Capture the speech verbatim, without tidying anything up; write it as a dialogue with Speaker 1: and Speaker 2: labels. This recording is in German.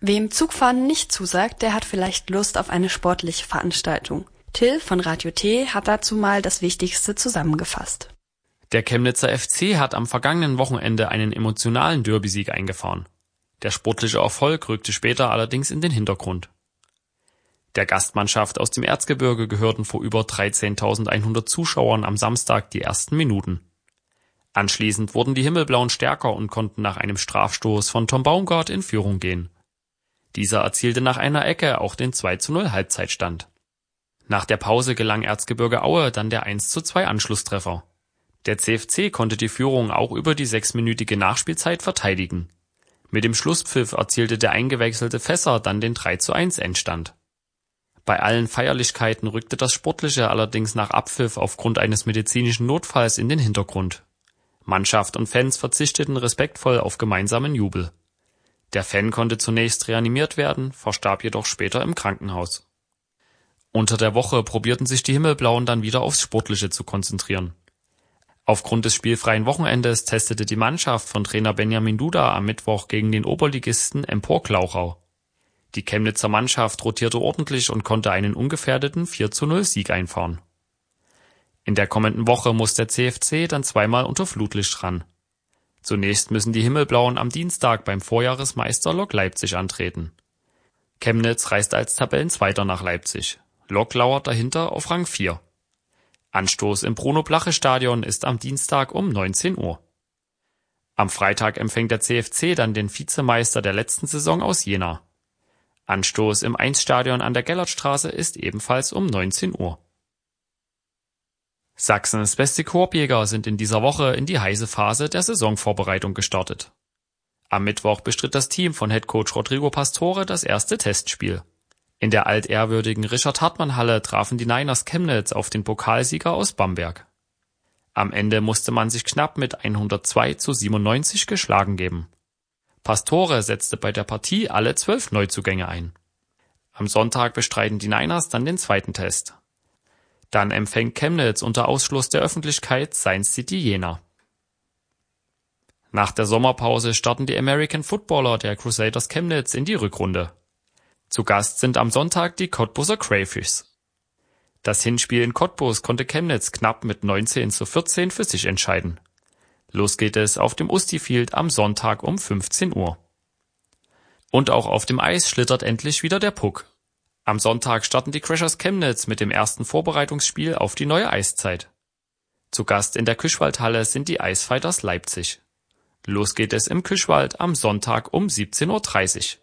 Speaker 1: Wem Zugfahren nicht zusagt, der hat vielleicht Lust auf eine sportliche Veranstaltung. Till von Radio T hat dazu mal das Wichtigste zusammengefasst.
Speaker 2: Der Chemnitzer F C hat am vergangenen Wochenende einen emotionalen Derby-Sieg eingefahren. Der sportliche Erfolg rückte später allerdings in den Hintergrund. Der Gastmannschaft aus dem Erzgebirge gehörten vor über dreizehntausendeinhundert Zuschauern am Samstag die ersten Minuten. Anschließend wurden die Himmelblauen stärker und konnten nach einem Strafstoß von Tom Baumgart in Führung gehen. Dieser erzielte nach einer Ecke auch den zwei zu null Halbzeitstand. Nach der Pause gelang Erzgebirge Aue dann der eins zu zwei Anschlusstreffer. Der C F C konnte die Führung auch über die sechsminütige Nachspielzeit verteidigen. Mit dem Schlusspfiff erzielte der eingewechselte Fässer dann den drei zu eins Endstand. Bei allen Feierlichkeiten rückte das Sportliche allerdings nach Abpfiff aufgrund eines medizinischen Notfalls in den Hintergrund. Mannschaft und Fans verzichteten respektvoll auf gemeinsamen Jubel. Der Fan konnte zunächst reanimiert werden, verstarb jedoch später im Krankenhaus. Unter der Woche probierten sich die Himmelblauen dann wieder aufs Sportliche zu konzentrieren. Aufgrund des spielfreien Wochenendes testete die Mannschaft von Trainer Benjamin Duda am Mittwoch gegen den Oberligisten Empor Glauchau. Die Chemnitzer Mannschaft rotierte ordentlich und konnte einen ungefährdeten vier zu null Sieg einfahren. In der kommenden Woche muss der C F C dann zweimal unter Flutlicht ran. Zunächst müssen die Himmelblauen am Dienstag beim Vorjahresmeister Lok Leipzig antreten. Chemnitz reist als Tabellenzweiter nach Leipzig. Lok lauert dahinter auf Rang vier. Anstoß im Bruno-Blache-Stadion ist am Dienstag um neunzehn Uhr. Am Freitag empfängt der C F C dann den Vizemeister der letzten Saison aus Jena. Anstoß im Eins-Stadion an der Gellertstraße ist ebenfalls um neunzehn Uhr. Sachsens beste Korbjäger sind in dieser Woche in die heiße Phase der Saisonvorbereitung gestartet. Am Mittwoch bestritt das Team von Headcoach Rodrigo Pastore das erste Testspiel. In der altehrwürdigen Richard-Hartmann-Halle trafen die Niners Chemnitz auf den Pokalsieger aus Bamberg. Am Ende musste man sich knapp mit hundertzwei zu siebenundneunzig geschlagen geben. Pastore setzte bei der Partie alle zwölf Neuzugänge ein. Am Sonntag bestreiten die Niners dann den zweiten Test. Dann empfängt Chemnitz unter Ausschluss der Öffentlichkeit Science City Jena. Nach der Sommerpause starten die American Footballer der Crusaders Chemnitz in die Rückrunde. Zu Gast sind am Sonntag die Cottbuser Crayfishs. Das Hinspiel in Cottbus konnte Chemnitz knapp mit neunzehn zu vierzehn für sich entscheiden. Los geht es auf dem Usti-Field am Sonntag um fünfzehn Uhr. Und auch auf dem Eis schlittert endlich wieder der Puck. Am Sonntag starten die Crashers Chemnitz mit dem ersten Vorbereitungsspiel auf die neue Eiszeit. Zu Gast in der Küschwaldhalle sind die Eisfighters Leipzig. Los geht es im Küschwald am Sonntag um siebzehn Uhr dreißig.